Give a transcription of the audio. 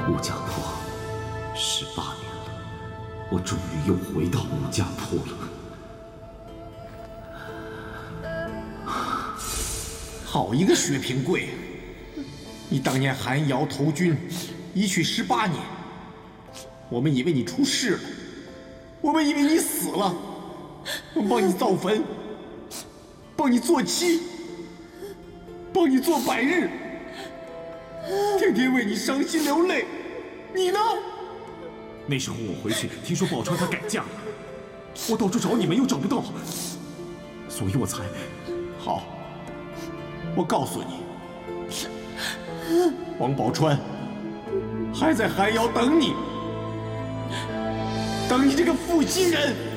武家坡18年了，我终于又回到武家坡了。 好一个薛平贵！你当年寒窑投军，一去18年，我们以为你出事了，我们以为你死了，我帮你造坟，帮你做漆，帮你做百日，天天为你伤心流泪。你呢？ 那时候我回去听说宝钏她改嫁了，我到处找你们又找不到，所以我才…… 好，我告诉你，王宝钏还在寒窑等你，等你这个负心人。